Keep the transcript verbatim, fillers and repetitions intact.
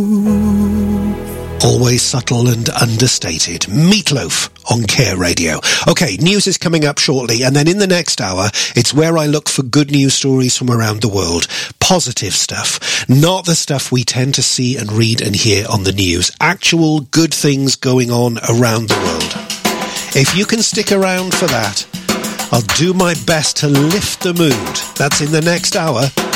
Always subtle and understated. Meatloaf on Care Radio. Okay, news is coming up shortly, and then in the next hour, it's where I look for good news stories from around the world. Positive stuff. Not the stuff we tend to see and read and hear on the news. Actual good things going on around the world. If you can stick around for that, I'll do my best to lift the mood. That's in the next hour.